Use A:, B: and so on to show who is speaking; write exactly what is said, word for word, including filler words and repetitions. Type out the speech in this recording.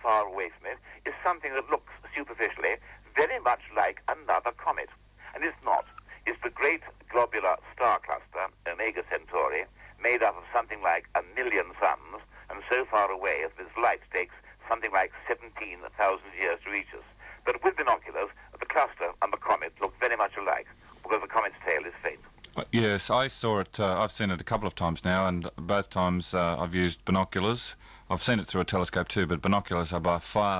A: far away from it is something that looks superficially very much like another comet. And it's not. It's the great globular star cluster, Omega Centauri, made up of something like a million suns, and so far away that its light takes something like seventeen thousand years to reach us. But with binoculars, the cluster and the comet look very much alike, because the comet's tail is faint.
B: Uh, yes, I saw it. Uh, I've seen it a couple of times now, and both times uh, I've used binoculars. I've seen it through a telescope too, but binoculars are by far